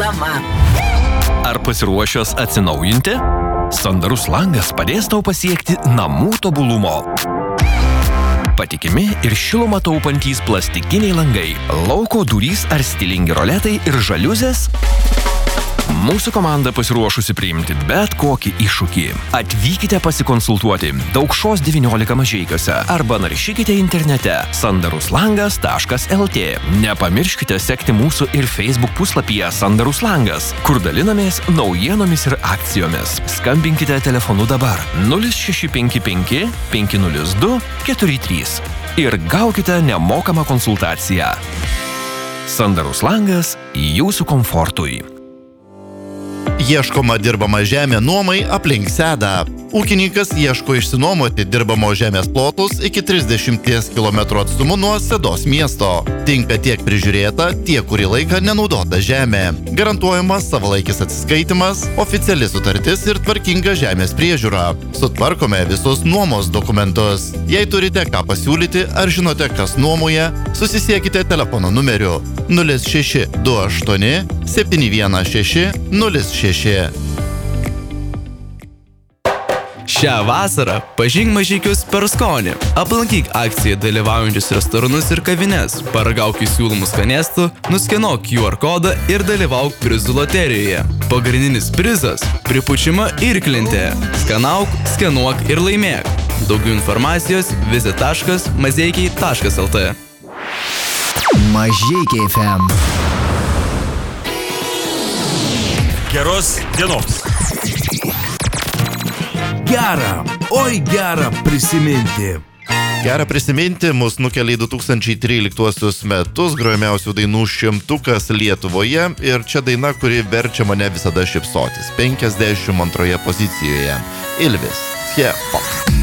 reklama. Ar pasiruošęs atsinaujinti? Sandarus langas padės tau pasiekti namų tobulumo. Patikimi ir šilumą taupantys plastikiniai langai, lauko durys ar stilingi roletai ir žaliuzės? Mūsų komanda pasiruošusi priimti bet kokį iššūkį. Atvykite pasikonsultuoti Daukšos 19 Mažeikiuose arba naršykite internete sandaruslangas.lt. Nepamirškite sekti mūsų ir Facebook puslapyje Sandarus langas, kur dalinamės naujienomis ir akcijomis. Skambinkite telefonu dabar 0655 502 43 ir gaukite nemokamą konsultaciją. Sandarus langas jūsų komfortui. Ieškoma dirbama žemė nuomai aplink Sedą. Ūkininkas ieško išsinuomoti dirbamo žemės plotus iki 30 km atstumu nuo Sedos miesto. Tinka tiek prižiūrėta, tiek kurį laiką nenaudota žemė. Garantuojamas savalaikis atsiskaitimas, oficiali sutartis ir tvarkinga žemės priežiūra. Sutvarkome visus nuomos dokumentus. Jei turite ką pasiūlyti ar žinote, kas nuomoja, susisiekite telefono numeriu 0628 716 06. Šią vasarą pažink Mažeikius per skonį. Aplankyk akciją dalyvaujančius restoranus ir kavines, paragauk į siūlomų skanėstų, nuskenuok QR kodą ir dalyvauk prizų loterijoje. Pagrindinis prizas – pripučiama irklentė. Skanauk, skenuok ir laimėk. Daugiau informacijos visit.mazeikiai.lt. Mažeikiai FM. Geros dienos. Gera, oi gera prisiminti. Gera prisiminti mus nukelia į 2013 metus grojamiausių dainų šimtukas Lietuvoje ir čia daina, kuri verčia mane visada šypsotis. 52 pozicijoje. Ilvis. Here, Fox.